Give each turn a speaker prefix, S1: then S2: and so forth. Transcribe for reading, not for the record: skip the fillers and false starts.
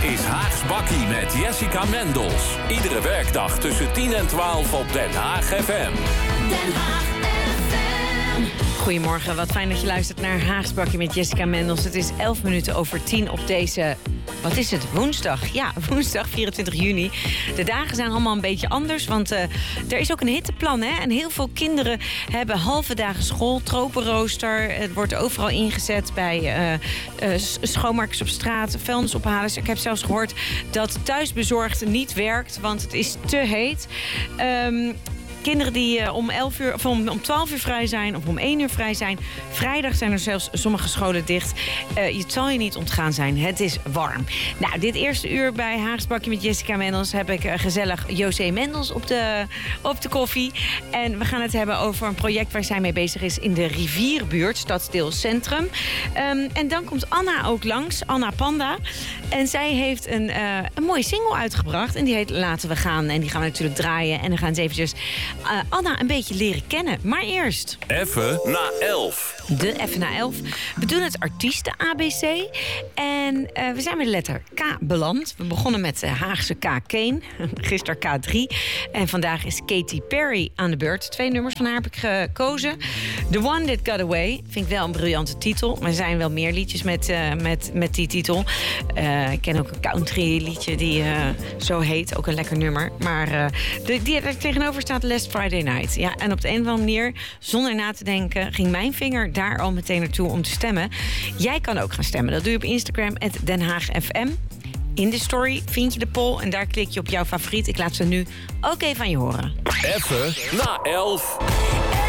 S1: is Haags Bakkie met Jessica Mendels. Iedere werkdag tussen 10 en 12 op Den Haag FM.
S2: Den Haag FM.
S3: Goedemorgen, wat fijn dat je luistert naar Haags Bakkie met Jessica Mendels. Het is 11 minuten over 10 op deze... Wat is het? Woensdag. Ja, woensdag 24 juni. De dagen zijn allemaal een beetje anders, want er is ook een hitteplan. Hè? En heel veel kinderen hebben halve dagen school, tropenrooster. Het wordt overal ingezet bij schoonmakers op straat, vuilnisophalers. Ik heb zelfs gehoord dat thuisbezorgd niet werkt, want het is te heet. Kinderen die om 12 uur vrij zijn of om 1 uur vrij zijn. Vrijdag zijn er zelfs sommige scholen dicht. Het zal je niet ontgaan zijn. Het is warm. Nou, dit eerste uur bij Haags Bakkie met Jessica Mendels heb ik gezellig José Mendels op de koffie. En we gaan het hebben over een project waar zij mee bezig is in de Rivierbuurt, Stadsdeel Centrum. En dan komt Anna ook langs, Anna Panda. En zij heeft een mooie single uitgebracht. En die heet Laten we gaan. En die gaan we natuurlijk draaien. En dan gaan ze eventjes Anna een beetje leren kennen. Maar eerst...
S1: Even na 11.
S3: De Even na 11. We doen het artiesten ABC. En we zijn met de letter K beland. We begonnen met de Haagse K. Kane. Gisteren K3. En vandaag is Katy Perry aan de beurt. 2 nummers van haar heb ik gekozen. The One That Got Away. Vind ik wel een briljante titel. Maar er zijn wel meer liedjes met die titel. Ik ken ook een country liedje die zo heet. Ook een lekker nummer. Maar die er tegenover staat Last Friday Night. Ja, en op de een of andere manier, zonder na te denken, ging mijn vinger daar al meteen naartoe om te stemmen. Jij kan ook gaan stemmen. Dat doe je op Instagram @denhaagfm. In de story vind je de poll en daar klik je op jouw favoriet. Ik laat ze nu ook even aan je horen.
S1: Even na 11.